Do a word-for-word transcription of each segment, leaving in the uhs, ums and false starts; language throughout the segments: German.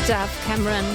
Dove Cameron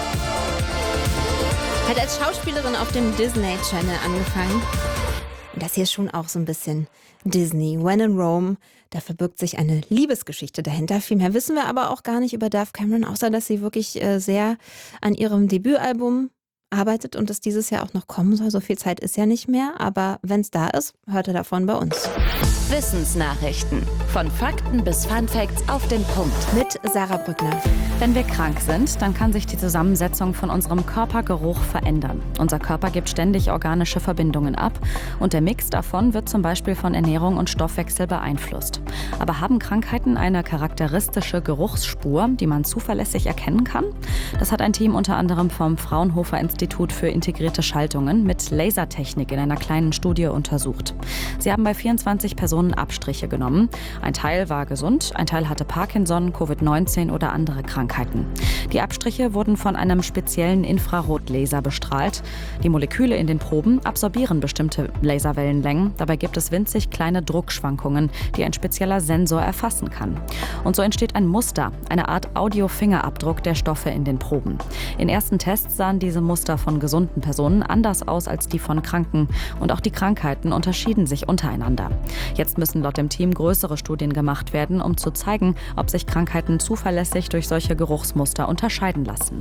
hat als Schauspielerin auf dem Disney Channel angefangen. Und das hier ist schon auch so ein bisschen Disney. When in Rome, da verbirgt sich eine Liebesgeschichte dahinter. Viel mehr wissen wir aber auch gar nicht über Dove Cameron, außer dass sie wirklich äh, sehr an ihrem Debütalbum arbeitet und es dieses Jahr auch noch kommen soll. So viel Zeit ist ja nicht mehr, aber wenn es da ist, hört ihr davon bei uns. Wissensnachrichten. Von Fakten bis Funfacts auf den Punkt. Mit Sarah Brückner. Wenn wir krank sind, dann kann sich die Zusammensetzung von unserem Körpergeruch verändern. Unser Körper gibt ständig organische Verbindungen ab und der Mix davon wird zum Beispiel von Ernährung und Stoffwechsel beeinflusst. Aber haben Krankheiten eine charakteristische Geruchsspur, die man zuverlässig erkennen kann? Das hat ein Team unter anderem vom Fraunhofer Institut für integrierte Schaltungen mit Lasertechnik in einer kleinen Studie untersucht. Sie haben bei vierundzwanzig Personen Abstriche genommen. Ein Teil war gesund, ein Teil hatte Parkinson, Covid neunzehn oder andere Krankheiten. Die Abstriche wurden von einem speziellen Infrarotlaser bestrahlt. Die Moleküle in den Proben absorbieren bestimmte Laserwellenlängen. Dabei gibt es winzig kleine Druckschwankungen, die ein spezieller Sensor erfassen kann. Und so entsteht ein Muster, eine Art Audio-Fingerabdruck der Stoffe in den Proben. In ersten Tests sahen diese Muster von gesunden Personen anders aus als die von Kranken. Und auch die Krankheiten unterschieden sich untereinander. Jetzt müssen laut dem Team größere Studien gemacht werden, um zu zeigen, ob sich Krankheiten zuverlässig durch solche Geruchsmuster unterscheiden lassen.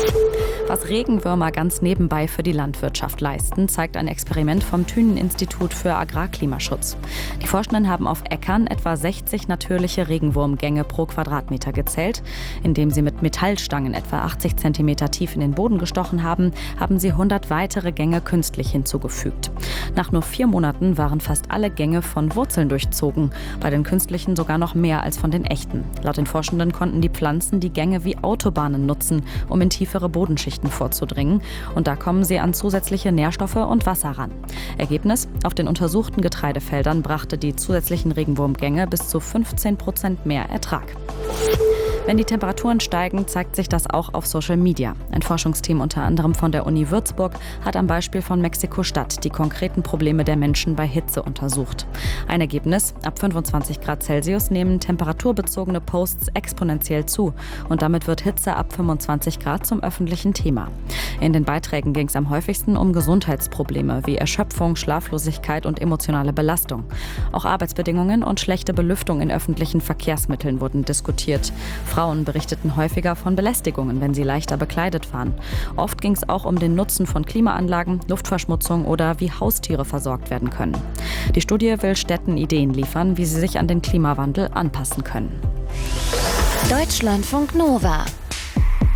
Was Regenwürmer ganz nebenbei für die Landwirtschaft leisten, zeigt ein Experiment vom Thünen-Institut für Agrarklimaschutz. Die Forschenden haben auf Äckern etwa sechzig natürliche Regenwurmgänge pro Quadratmeter gezählt. Indem sie mit Metallstangen etwa achtzig Zentimeter tief in den Boden gestochen haben, haben sie hundert weitere Gänge künstlich hinzugefügt. Nach nur vier Monaten waren fast alle Gänge von Wurzeln durchzogen, bei den künstlichen sogar noch mehr als von den echten. Laut den Forschenden konnten die Pflanzen die Gänge wie Autobahnen nutzen, um in tiefere Bodenschichten vorzudringen. Und da kommen sie an zusätzliche Nährstoffe und Wasser ran. Ergebnis: Auf den untersuchten Getreidefeldern brachte die zusätzlichen Regenwurmgänge bis zu fünfzehn Prozent mehr Ertrag. Wenn die Temperaturen steigen, zeigt sich das auch auf Social Media. Ein Forschungsteam unter anderem von der Uni Würzburg hat am Beispiel von Mexiko-Stadt die konkreten Probleme der Menschen bei Hitze untersucht. Ein Ergebnis: Ab fünfundzwanzig Grad Celsius nehmen temperaturbezogene Posts exponentiell zu und damit wird Hitze ab fünfundzwanzig Grad zum öffentlichen Thema. In den Beiträgen ging es am häufigsten um Gesundheitsprobleme wie Erschöpfung, Schlaflosigkeit und emotionale Belastung. Auch Arbeitsbedingungen und schlechte Belüftung in öffentlichen Verkehrsmitteln wurden diskutiert. Frauen berichteten häufiger von Belästigungen, wenn sie leichter bekleidet waren. Oft ging es auch um den Nutzen von Klimaanlagen, Luftverschmutzung oder wie Haustiere versorgt werden können. Die Studie will Städten Ideen liefern, wie sie sich an den Klimawandel anpassen können. Deutschlandfunk Nova